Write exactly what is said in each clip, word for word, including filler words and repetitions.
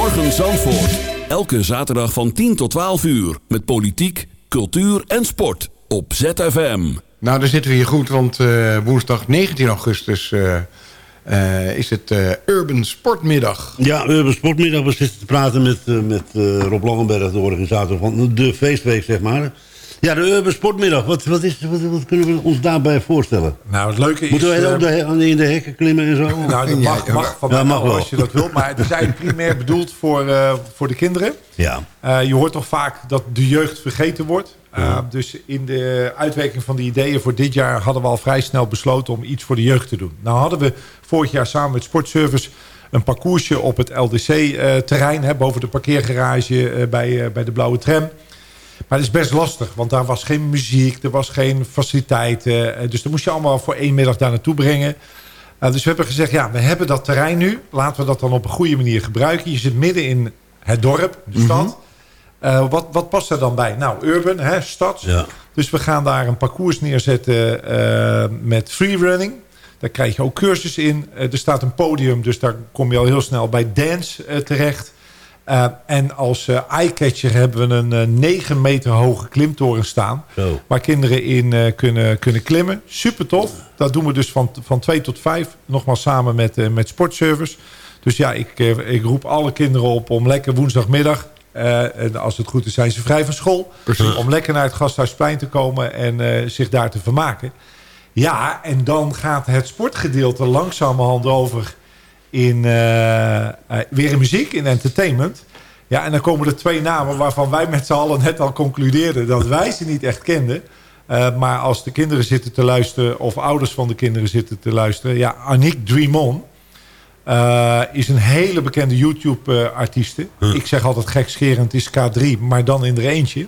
Goedemorgen Zandvoort. Elke zaterdag van tien tot twaalf uur. Met politiek, cultuur en sport. Op Z F M. Nou, daar zitten we hier goed, want uh, woensdag negentien augustus... Uh, uh, is het uh, Urban Sportmiddag. Ja, Urban Sportmiddag. We zitten te praten met, uh, met uh, Rob Langenberg, de organisator van de feestweek, zeg maar. Ja, de Urban Sportmiddag. Wat, wat, is, wat, wat kunnen we ons daarbij voorstellen? Nou, het leuke is... Moeten wij ook uh, de, in de hekken klimmen en zo? Nou, dat mag, mag van ja, mij mag wel, wel als je dat wilt. Maar het is eigenlijk primair bedoeld voor, uh, voor de kinderen. Ja. Uh, je hoort toch vaak dat de jeugd vergeten wordt. Uh, ja. Dus in de uitwerking van de ideeën voor dit jaar... hadden we al vrij snel besloten om iets voor de jeugd te doen. Nou hadden we vorig jaar samen met Sportservice... een parcoursje op het L D C-terrein... Uh, boven de parkeergarage uh, bij, uh, bij de Blauwe Tram... Maar het is best lastig, want daar was geen muziek, er was geen faciliteiten. Dus dat moest je allemaal voor één middag daar naartoe brengen. Uh, dus we hebben gezegd, ja, we hebben dat terrein nu. Laten we dat dan op een goede manier gebruiken. Je zit midden in het dorp, de stad. Mm-hmm. Uh, wat, wat past er dan bij? Nou, urban, hè, stad. Ja. Dus we gaan daar een parcours neerzetten uh, met freerunning. Daar krijg je ook cursus in. Uh, er staat een podium, dus daar kom je al heel snel bij dance uh, terecht. Uh, en als uh, eyecatcher hebben we een uh, negen meter hoge klimtoren staan. Zo. Waar kinderen in uh, kunnen, kunnen klimmen. Super tof. Dat doen we dus van, van twee tot vijf. Nogmaals samen met, uh, met Sportservice. Dus ja, ik, uh, ik roep alle kinderen op om lekker woensdagmiddag... Uh, en als het goed is zijn ze vrij van school. Precies. Om lekker naar het Gasthuisplein te komen en uh, zich daar te vermaken. Ja, en dan gaat het sportgedeelte langzamerhand over... in uh, uh, weer in muziek, in entertainment. Ja, en dan komen er twee namen waarvan wij met z'n allen net al concludeerden... dat wij ze niet echt kenden. Uh, maar als de kinderen zitten te luisteren... of ouders van de kinderen zitten te luisteren... ja, Aniek Dream On uh, is een hele bekende YouTube-artieste. Huh. Ik zeg altijd gekscherend, is K drie, maar dan in er eentje.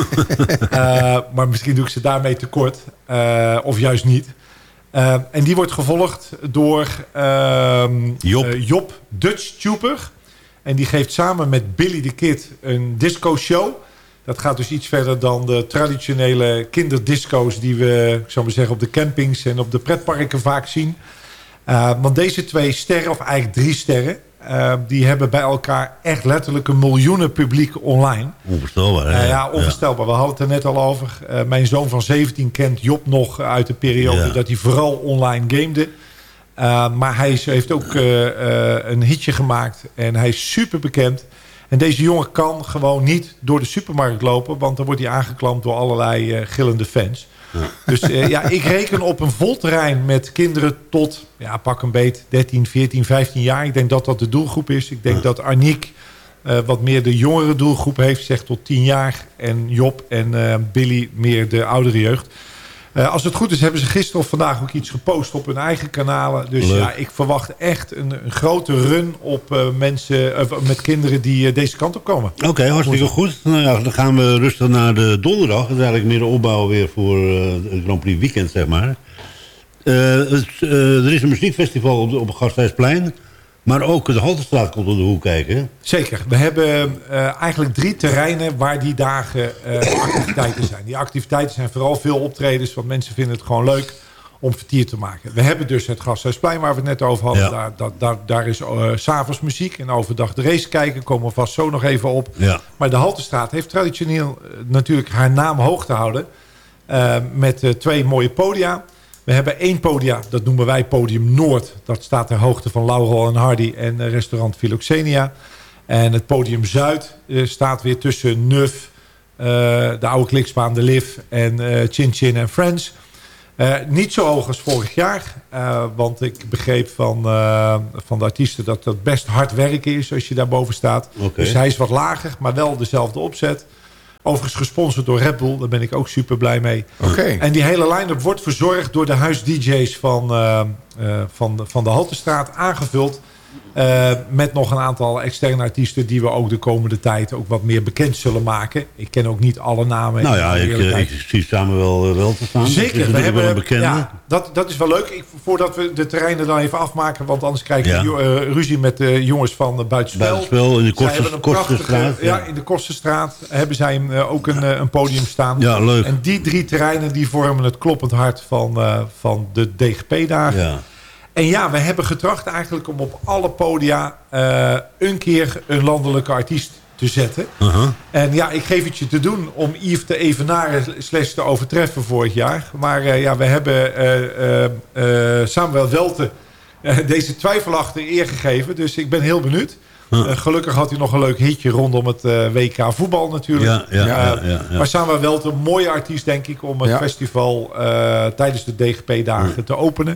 uh, maar misschien doe ik ze daarmee tekort. Uh, of juist niet. Uh, en die wordt gevolgd door uh, Job. Uh, Job Dutch-Tuber. En die geeft samen met Billy the Kid een disco-show. Dat gaat dus iets verder dan de traditionele kinderdisco's... die we, ik zou maar zeggen, op de campings en op de pretparken vaak zien. Uh, want deze twee sterren, of eigenlijk drie sterren... Uh, die hebben bij elkaar echt letterlijk een miljoenen publiek online. Onvoorstelbaar, hè? Uh, ja, onvoorstelbaar. Ja. We hadden het er net al over. Uh, mijn zoon van zeventien kent Job nog uit de periode... Ja. dat hij vooral online gamede. Uh, maar hij is, heeft ook uh, uh, een hitje gemaakt. En hij is super bekend. En deze jongen kan gewoon niet door de supermarkt lopen... want dan wordt hij aangeklampt door allerlei uh, gillende fans. Ja. Dus uh, ja, ik reken op een vol terrein met kinderen tot, ja, pak een beet, dertien, veertien, vijftien jaar. Ik denk dat dat de doelgroep is. Ik denk ja. dat Aniek uh, wat meer de jongere doelgroep heeft, zegt tot tien jaar. En Job en uh, Billy meer de oudere jeugd. Uh, als het goed is, hebben ze gisteren of vandaag ook iets gepost op hun eigen kanalen. Dus Leuk. ja, ik verwacht echt een, een grote run op uh, mensen, uh, met kinderen die uh, deze kant op komen. Oké, okay, hartstikke goed. Nou ja, dan gaan we rustig naar de donderdag. Dat is eigenlijk meer de opbouw weer voor uh, het Grand Prix weekend, zeg maar. Uh, het, uh, er is een muziekfestival op, op het Gasthuisplein. Maar ook de Haltestraat komt om de hoek kijken. Zeker. We hebben uh, eigenlijk drie terreinen waar die dagen uh, activiteiten zijn. Die activiteiten zijn vooral veel optredens, want mensen vinden het gewoon leuk om vertier te maken. We hebben dus het Gasthuisplein waar we het net over hadden. Ja. Daar, daar, daar, daar is uh, 's avonds muziek en overdag de race kijken. Komen we vast zo nog even op. Ja. Maar de Haltestraat heeft traditioneel uh, natuurlijk haar naam hoog te houden. Uh, met uh, twee mooie podia. We hebben één podia, dat noemen wij Podium Noord. Dat staat ter hoogte van Laurel en Hardy en restaurant Philoxenia. En het Podium Zuid uh, staat weer tussen Nuf, uh, de oude Kliksbaan, de Liv en uh, Chin Chin en Friends. Uh, niet zo hoog als vorig jaar. Uh, want ik begreep van, uh, van de artiesten dat dat best hard werken is als je daarboven staat. Okay. Dus hij is wat lager, maar wel dezelfde opzet. Overigens gesponsord door Red Bull. Daar ben ik ook super blij mee. Okay. En die hele line-up wordt verzorgd door de huis-D J's van, uh, uh, van, de, van de Haltestraat. Aangevuld uh, met nog een aantal externe artiesten... die we ook de komende tijd ook wat meer bekend zullen maken. Ik ken ook niet alle namen. Nou ja, ik, ik zie samen wel, wel te staan. Zeker. We hebben, wel een bekende. Ja, dat, dat is wel leuk. Ik, voordat we de terreinen dan even afmaken... want anders krijg je ja. uh, ruzie met de jongens van uh, Buitenspel. Buitenspel in de Kosten, Kostenstraat. Ja. ja, in de Kostenstraat hebben zij uh, ook een, uh, een podium staan. Ja, leuk. En die drie terreinen die vormen het kloppend hart van, uh, van de D G P-dagen. Ja. En ja, we hebben getracht eigenlijk om op alle podia uh, een keer een landelijke artiest te zetten. Uh-huh. En ja, ik geef het je te doen om Yves te evenaren slash te overtreffen vorig jaar. Maar uh, ja, we hebben uh, uh, uh, Samuel Welte uh, deze twijfelachtige eer gegeven. Dus ik ben heel benieuwd. Uh, gelukkig had hij nog een leuk hitje rondom het uh, W K voetbal natuurlijk. Ja, ja, uh, ja, ja, ja. Maar Samuel Welte, een mooie artiest denk ik om het ja. festival uh, tijdens de D G P-dagen ja. te openen.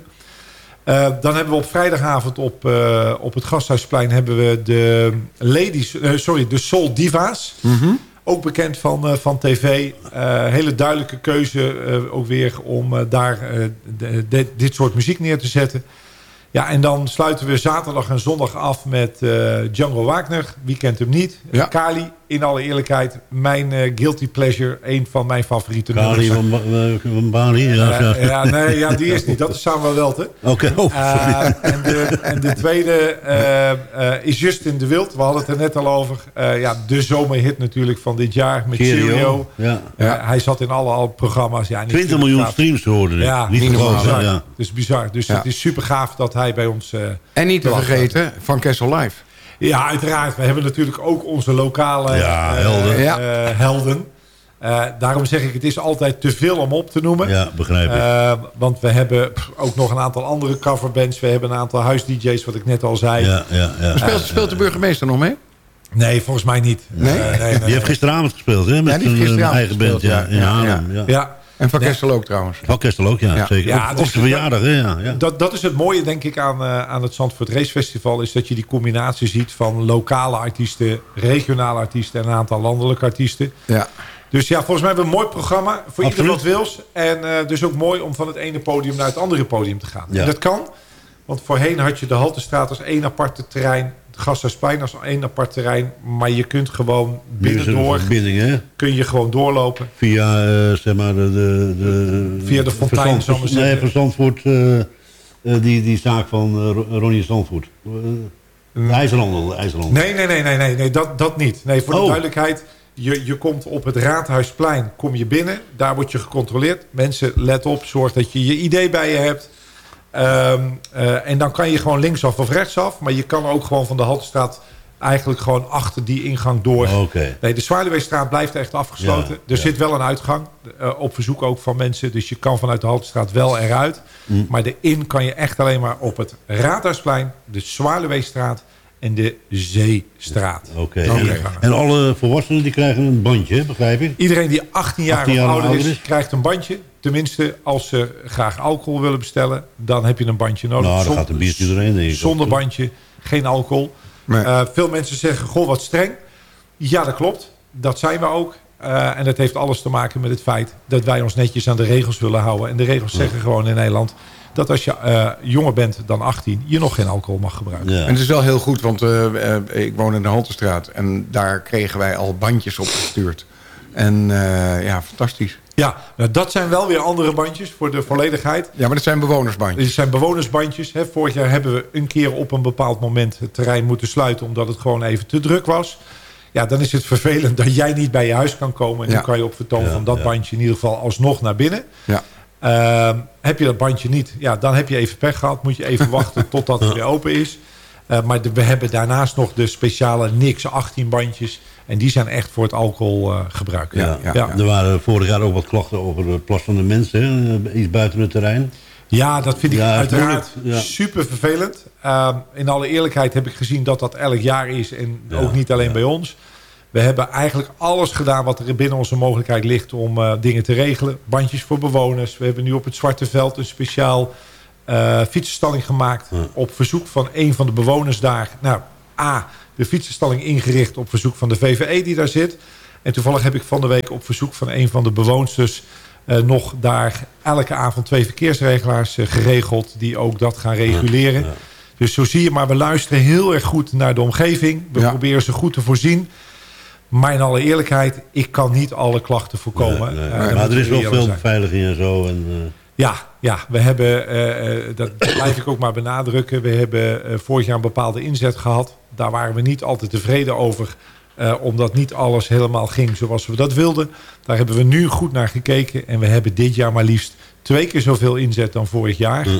Uh, dan hebben we op vrijdagavond op, uh, op het Gasthuisplein hebben we de ladies, uh, sorry, de Soul Diva's. Mm-hmm. Ook bekend van, uh, van tv. Uh, hele duidelijke keuze uh, ook weer om uh, daar uh, de, de, dit soort muziek neer te zetten. Ja, en dan sluiten we zaterdag en zondag af met uh, Django Wagner. Wie kent hem niet? Ja. Kali, in alle eerlijkheid. Mijn uh, guilty pleasure. Een van mijn favoriete Kali nummers. Kali van, van Bali? Ja, uh, ja, nee, ja, die is niet. Dat is Samuel Welte. Oké. Okay. Oh, uh, en, de, en de tweede uh, uh, is Justin de Wild. We hadden het er net al over. Uh, ja, de zomerhit natuurlijk van dit jaar. Met Cheerio. Ja. Uh, ja. Hij zat in alle, alle programma's. Ja, twintig miljoen streams hoorden. Ja, niet normaal. bizar. Ja. Dat is bizar. Dus ja. het is super gaaf dat hij bij ons... Uh, en niet te vergeten, Van Kessel Live. Ja, uiteraard. We hebben natuurlijk ook onze lokale ja, uh, helden. Uh, helden. Uh, daarom zeg ik, het is altijd te veel om op te noemen. Ja, begrijp ik. Uh, want we hebben ook nog een aantal andere coverbands. We hebben een aantal huis-D J's, wat ik net al zei. Ja, ja, ja. Speelt, speelt de burgemeester nog mee? Nee, volgens mij niet. Nee? Uh, nee, nee, die nee. heeft gisteravond gespeeld, hè? Met ja, die heeft gisteravond een eigen gespeeld, band, ja, in ja, Haarlem. Ja. ja. ja. En Van Kestel ook trouwens. Van Kestel ook, ja, ja. zeker. Ja, op, dus op de verjaardag, hè? Ja, ja. Dat, dat is het mooie, denk ik, aan, uh, aan het Zandvoort Race Festival. Is dat je die combinatie ziet van lokale artiesten, regionale artiesten en een aantal landelijke artiesten. Ja. Dus ja, volgens mij hebben we een mooi programma voor Absoluut. ieder wat wils. En uh, dus ook mooi om van het ene podium naar het andere podium te gaan. Ja. En dat kan, want voorheen had je de Haltestraat als één aparte terrein. Het Gasthuisplein als één apart terrein. Maar je kunt gewoon binnendoor, kun je gewoon doorlopen. Via, uh, zeg maar, de... de, de Via de fontein, zal ik Nee, van Zandvoort, uh, uh, die, die zaak van uh, Ronnie Zandvoort. Uh, de IJzerhandel, de IJzerhandel. Nee, nee, nee, nee, nee, nee dat, dat niet. Nee, voor oh. de duidelijkheid... Je, je komt op het Raadhuisplein, kom je binnen. Daar word je gecontroleerd. Mensen, let op, zorg dat je je idee bij je hebt. Um, uh, en dan kan je gewoon linksaf of rechtsaf. Maar je kan ook gewoon van de Haltestraat eigenlijk gewoon achter die ingang door. Okay. Nee, de Zwaluweestraat blijft echt afgesloten. Ja, er ja. zit wel een uitgang. Uh, op verzoek ook van mensen. Dus je kan vanuit de Haltestraat wel eruit. Mm. Maar de in kan je echt alleen maar op het Raadhuisplein, de Zwaluweestraat en de Zeestraat. Oké. Okay. Okay. En alle volwassenen die krijgen een bandje, begrijp ik? Iedereen die achttien jaar of ouder is, is, krijgt een bandje. Tenminste, als ze graag alcohol willen bestellen, dan heb je een bandje nodig. Nou, dan gaat een biertje erin. Denk ik. Zonder bandje, geen alcohol. Nee. Uh, veel mensen zeggen, goh, wat streng. Ja, dat klopt. Dat zijn we ook. Uh, en dat heeft alles te maken met het feit dat wij ons netjes aan de regels willen houden. En de regels ja. zeggen gewoon in Nederland dat als je uh, jonger bent dan achttien... je nog geen alcohol mag gebruiken. Ja. En het is wel heel goed, want uh, uh, ik woon in de Haltestraat... en daar kregen wij al bandjes opgestuurd. En uh, ja, fantastisch. Ja, nou, dat zijn wel weer andere bandjes voor de volledigheid. Ja, maar dat zijn bewonersbandjes. Dit zijn bewonersbandjes. Hè. Vorig jaar hebben we een keer op een bepaald moment het terrein moeten sluiten... omdat het gewoon even te druk was. Ja, dan is het vervelend dat jij niet bij je huis kan komen. En ja. dan kan je op vertoon ja, van dat ja. bandje in ieder geval alsnog naar binnen. Ja. Uh, heb je dat bandje niet, ja, dan heb je even pech gehad. Moet je even wachten totdat het weer open is. Uh, maar de, we hebben daarnaast nog de speciale N I X achttien bandjes. En die zijn echt voor het alcoholgebruik. Uh, ja, ja, ja. Er waren vorig jaar ook wat klachten over de plas van de mensen. Iets buiten het terrein. Ja, dat vind ik ja, uiteraard ja. super vervelend. Uh, in alle eerlijkheid heb ik gezien dat dat elk jaar is. En ja, ook niet alleen ja. bij ons. We hebben eigenlijk alles gedaan wat er binnen onze mogelijkheid ligt om uh, dingen te regelen. Bandjes voor bewoners. We hebben nu op het Zwarte Veld een speciaal uh, fietsenstalling gemaakt. Ja. Op verzoek van een van de bewoners daar. Nou, A, de fietsenstalling ingericht op verzoek van de V V E die daar zit. En toevallig heb ik van de week op verzoek van een van de bewoonsters... Uh, nog daar elke avond twee verkeersregelaars uh, geregeld... die ook dat gaan reguleren. Ja. Ja. Dus zo zie je, maar we luisteren heel erg goed naar de omgeving. We ja. proberen ze goed te voorzien. Maar in alle eerlijkheid, ik kan niet alle klachten voorkomen. Nee, nee. Uh, maar er is wel veel beveiliging en zo. En, uh... Ja, ja, we hebben, uh, dat blijf ik ook maar benadrukken... we hebben uh, vorig jaar een bepaalde inzet gehad. Daar waren we niet altijd tevreden over... Uh, omdat niet alles helemaal ging zoals we dat wilden. Daar hebben we nu goed naar gekeken. En we hebben dit jaar maar liefst twee keer zoveel inzet dan vorig jaar. Mm.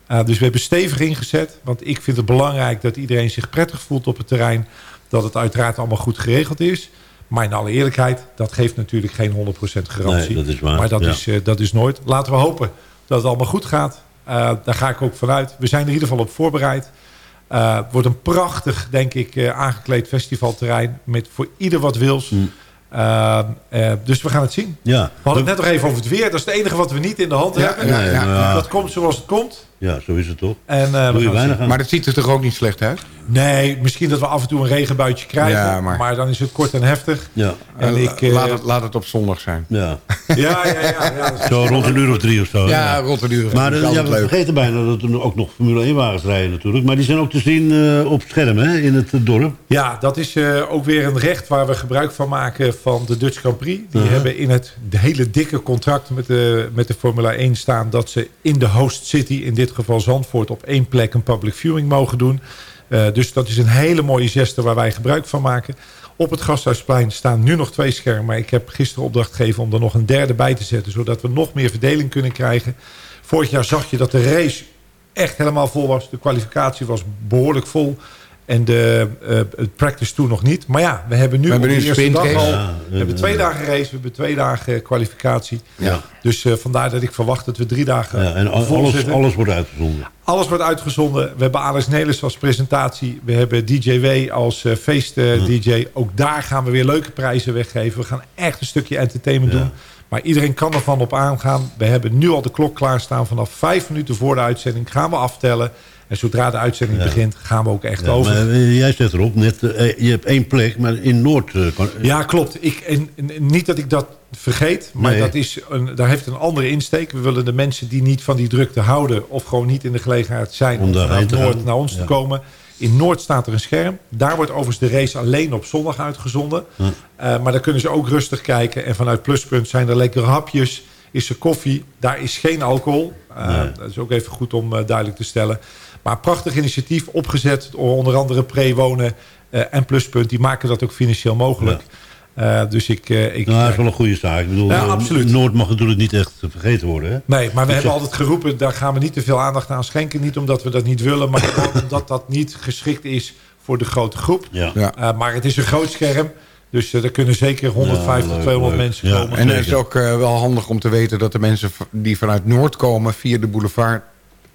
Uh, dus we hebben stevig ingezet. Want ik vind het belangrijk dat iedereen zich prettig voelt op het terrein. Dat het uiteraard allemaal goed geregeld is. Maar in alle eerlijkheid, dat geeft natuurlijk geen honderd procent garantie. Nee, dat is waar. Maar dat, ja. is, uh, dat is nooit. Laten we hopen dat het allemaal goed gaat. Uh, daar ga ik ook vanuit. We zijn er in ieder geval op voorbereid. Uh, het wordt een prachtig, denk ik, uh, aangekleed festivalterrein. Met voor ieder wat wils. Mm. Uh, uh, dus we gaan het zien. Ja. We hadden het net nog even over het weer. Dat is het enige wat we niet in de hand ja, hebben. Ja, ja, ja. Dat komt zoals het komt. Ja, zo is het toch. En, uh, Doe je weinig aan. Maar dat ziet er toch ook niet slecht uit? Nee, misschien dat we af en toe een regenbuitje krijgen. Ja, maar... maar dan is het kort en heftig. Ja. En uh, ik, uh... laat, het, laat het op zondag zijn. Ja, ja, ja, ja, ja zo rond een uur of drie of zo. Ja, ja. rond een uur. Maar uh, ja, we vergeten bijna dat er ook nog Formule één wagens rijden natuurlijk. Maar die zijn ook te zien uh, op scherm hè, in het uh, dorp. Ja, dat is uh, ook weer een recht waar we gebruik van maken van de Dutch Grand Prix. Die uh-huh. hebben in het de hele dikke contract met de, met de Formule één staan... dat ze in de host city, in dit geval Zandvoort... op één plek een public viewing mogen doen. Uh, dus dat is een hele mooie geste waar wij gebruik van maken. Op het Gasthuisplein staan nu nog twee schermen. Maar ik heb gisteren opdracht gegeven om er nog een derde bij te zetten. Zodat we nog meer verdeling kunnen krijgen. Vorig jaar zag je dat de race echt helemaal vol was. De kwalificatie was behoorlijk vol. En de uh, het practice toen nog niet. Maar ja, we hebben nu we op hebben de eerste dag al... Ja, we hebben twee dagen race, we hebben twee dagen kwalificatie. Ja. Dus uh, vandaar dat ik verwacht dat we drie dagen ja, en alles, alles wordt uitgezonden. Alles wordt uitgezonden. We hebben Alex Nelis als presentatie. We hebben D J W als uh, feest-D J. Uh, ja. Ook daar gaan we weer leuke prijzen weggeven. We gaan echt een stukje entertainment ja. doen. Maar iedereen kan ervan op aangaan. We hebben nu al de klok klaarstaan. Vanaf vijf minuten voor de uitzending gaan we aftellen. En zodra de uitzending ja. begint, gaan we ook echt ja, over. Maar, uh, jij zegt erop, net, uh, je hebt één plek, maar in Noord... Uh, kan, uh, ja, klopt. Ik, en, en, niet dat ik dat vergeet, maar nee. dat is een, daar heeft een andere insteek. We willen de mensen die niet van die drukte houden... of gewoon niet in de gelegenheid zijn om, om vanuit Noord gaan. naar ons ja. te komen... In Noord staat er een scherm. Daar wordt overigens de race alleen op zondag uitgezonden. Hm. Uh, maar daar kunnen ze ook rustig kijken. En vanuit Pluspunt zijn er lekkere hapjes. Is er koffie. Daar is geen alcohol. Uh, nee. Dat is ook even goed om uh, duidelijk te stellen. Maar een prachtig initiatief opgezet door onder andere Prewonen uh, en Pluspunt. Die maken dat ook financieel mogelijk. Ja. Uh, dus ik, uh, ik, nou, dat is wel een goede zaak. Ik bedoel, ja, absoluut. Noord mag natuurlijk niet echt vergeten worden. Hè? Nee, maar we ik hebben zeg... altijd geroepen... daar gaan we niet te veel aandacht aan schenken. Niet omdat we dat niet willen... maar omdat dat niet geschikt is voor de grote groep. Ja. Ja. Uh, maar het is een groot scherm... Dus uh, er kunnen zeker honderdvijftig tot ja, tweehonderd leuk. mensen komen. Ja, en het is ook uh, wel handig om te weten... dat de mensen die vanuit Noord komen... via de boulevard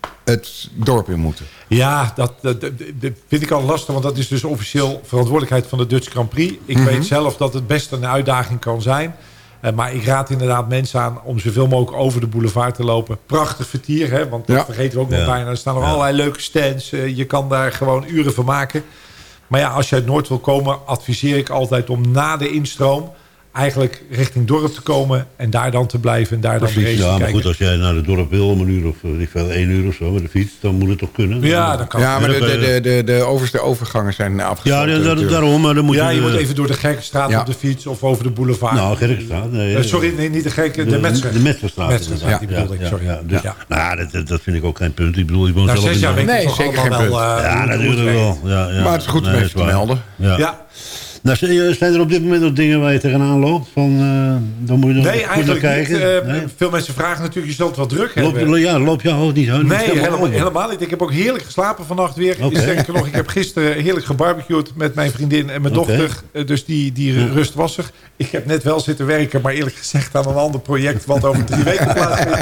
het dorp in moeten. Ja, dat, dat, dat vind ik al lastig. Want dat is dus officieel verantwoordelijkheid van de Dutch Grand Prix. Ik mm-hmm. weet zelf dat het best een uitdaging kan zijn. Uh, maar ik raad inderdaad mensen aan om zoveel mogelijk over de boulevard te lopen. Prachtig vertier, hè? Want dat ja. vergeten we ook nog ja. bijna. Er staan nog ja. allerlei leuke stands. Uh, je kan daar gewoon uren van maken. Maar ja, als je uit Noord wil komen, adviseer ik altijd om na de instroom... eigenlijk richting dorp te komen en daar dan te blijven en daar dan Precies, de race ja, te maar kijken. goed, als jij naar het dorp wil om een uur of ik veel één uur of zo met de fiets, dan moet het toch kunnen. Ja, dan kan ja maar de, de, de, de, de overste overgangen zijn afgesloten. Ja, da, da, daarom. Maar dan moet ja, je, je moet even door de Gerkenstraat ja. op de fiets of over de boulevard. Nou, Gerkenstraat. Nee, uh, sorry, nee, niet de Gerken, de, de Metzger. De Metzgerstraat. Metzgerstraat, ja, die bedoelde ja, ik, sorry. Ja, ja, dus, ja. Nou, dat, dat vind ik ook geen punt. Ik bedoel, ik woon nou, zelf zes jaar in de... Nee, zeker geen punt. Wel, uh, ja, natuurlijk wel. Ja, ja. Maar het is goed om even te melden. Ja. Nou, zijn er op dit moment nog dingen waar je tegenaan loopt? Van, uh, dan moet je nog nee, eigenlijk kijken. niet. Uh, nee? Veel mensen vragen natuurlijk, je zult wat druk loop, hebben. Ja, loop je hoofd niet? Nee, helemaal, helemaal niet. Ik heb ook heerlijk geslapen vannacht weer. Okay. Ik, denk nog, ik heb gisteren heerlijk gebarbecued met mijn vriendin en mijn okay. dochter. Dus die, die ja. rust was er. Ik heb net wel zitten werken, maar eerlijk gezegd aan een ander project... wat over drie weken plaatsvindt.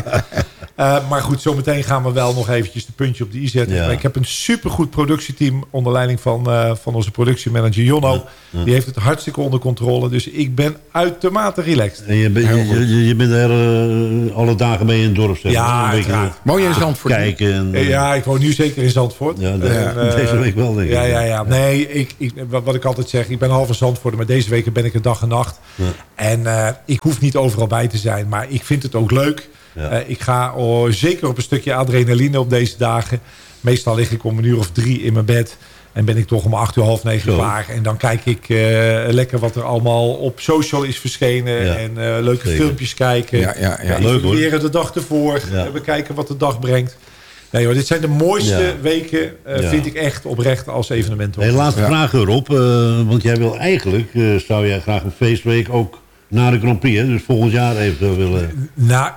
Uh, maar goed, zometeen gaan we wel nog eventjes de puntje op de i zetten. Ja. Ik heb een supergoed productieteam onder leiding van, uh, van onze productiemanager Jonno. Ja. Ja. Die heeft het hartstikke onder controle. Dus ik ben uitermate relaxed. En je, ben, je, je, je bent er uh, alle dagen mee in het dorp. Zeg. Ja, een mooi in Zandvoort. Kijken en, uh, ja, ik woon nu zeker in Zandvoort. Ja, de, en, uh, deze week wel, denk ik. Ja, ja, ja. Nee, ik, ik, wat ik altijd zeg, ik ben half een Zandvoort, maar deze weken ben ik een dag en nacht. Ja. En uh, ik hoef niet overal bij te zijn, maar ik vind het ook leuk. Ja. Uh, ik ga oh, zeker op een stukje adrenaline op deze dagen. Meestal lig ik om een uur of drie in mijn bed. En ben ik toch om acht uur, half negen klaar. En dan kijk ik uh, lekker wat er allemaal op social is verschenen. Ja. En uh, leuke zeker. filmpjes kijken. Ja, ja, ja. Leuk hoor. Leren de dag ervoor. Ja. We kijken wat de dag brengt. Nee hoor, dit zijn de mooiste ja. weken, uh, ja. vind ik echt oprecht als evenement. Hey, laatste ja. vraag erop. Uh, want jij wil eigenlijk, uh, zou jij graag een feestweek ook na de Grand Prix. Hè? Dus volgend jaar eventueel willen... Nou,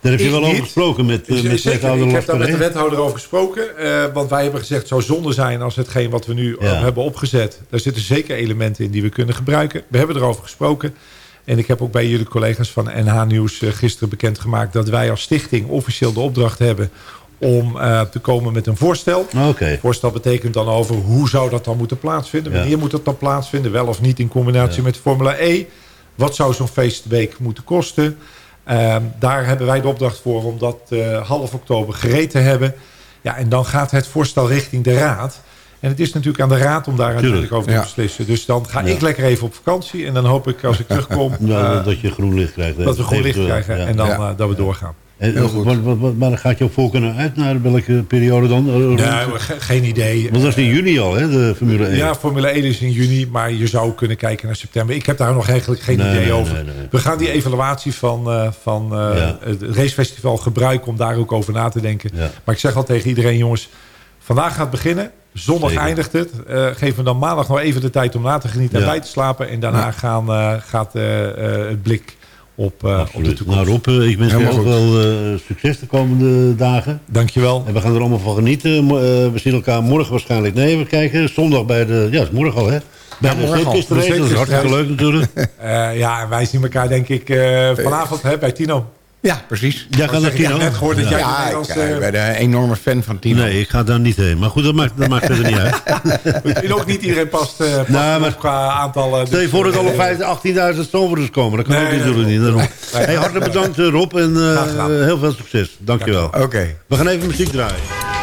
Daar heb je Ik wel over niet. gesproken met, uh, met Zeker, wethouder ik heb daar met de Lasperé. wethouder over gesproken. Uh, want wij hebben gezegd, het zou zonde zijn als hetgeen wat we nu Ja. uh, hebben opgezet. Daar zitten zeker elementen in die we kunnen gebruiken. We hebben erover gesproken. En ik heb ook bij jullie collega's van N H Nieuws uh, gisteren bekendgemaakt dat wij als stichting officieel de opdracht hebben om uh, te komen met een voorstel. Oké. Voorstel betekent dan over hoe zou dat dan moeten plaatsvinden. Ja. Wanneer moet dat dan plaatsvinden? Wel of niet in combinatie Ja. met Formule E. Wat zou zo'n feestweek moeten kosten? Uh, daar hebben wij de opdracht voor om dat uh, half oktober gereed te hebben. Ja, en dan gaat het voorstel richting de raad. En het is natuurlijk aan de raad om daar uiteindelijk over te ja. beslissen. Dus dan ga Ja. ik lekker even op vakantie. En dan hoop ik als ik terugkom Nou, uh, dat je groen licht krijgt. dat we groen licht Eventueel, krijgen. ja. En dan Ja. uh, dat we doorgaan. En, Heel goed. wat, wat, wat, maar dan gaat je op voorkeur uit naar welke periode dan? Nee, ge- geen idee. Want dat is in juni al, hè, de Formule één. Ja, Formule één is in juni, maar je zou kunnen kijken naar september. Ik heb daar nog eigenlijk geen Nee, idee nee, over. nee, nee. We gaan die evaluatie van, uh, van uh, Ja. het racefestival gebruiken om daar ook over na te denken. Ja. Maar ik zeg al tegen iedereen, jongens, vandaag gaat het beginnen. Zondag Zeker. eindigt het. Uh, geef me dan maandag nog even de tijd om na te genieten en Ja. bij te slapen. En daarna Ja. gaan, uh, gaat uh, uh, het blik op, uh, op de Absoluut. toekomst. Nou Rob, eh, ik wens je Helemaal ook goed. wel uh, succes de komende dagen. Dankjewel. En we gaan er allemaal van genieten. Mo- uh, we zien elkaar morgen waarschijnlijk. Nee, we kijken zondag bij de... Ja, het is morgen al, hè? Bij Ja, de morgen al. zeepkistenrace. De Dat is hartstikke leuk natuurlijk. Uh, ja, en wij zien elkaar denk ik uh, vanavond hè, bij Tino. Ja, precies. Jij gaat naar Ik heb Tino? net gehoord dat jij de Ja, ik, Nederlandse... eh, ik ben een enorme fan van Tino. Nee, ik ga daar niet heen. Maar goed, dat maakt, dat maakt verder niet uit. En ook niet iedereen past, uh, past Nou, maar- op qua aantallen. Stel je voor dat alle vijftien, achttienduizend Stoneverders komen. Dat kan Nee, ook nee, natuurlijk niet. Daarom. Nee. Hey, hartelijk bedankt eh, Rob en uh, Graag gedaan. heel veel succes. Dankjewel. Oké. We gaan even muziek draaien.